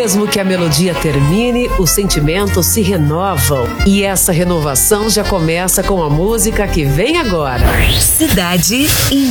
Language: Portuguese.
Mesmo que a melodia termine, os sentimentos se renovam. E essa renovação já começa com a música que vem agora. Cidade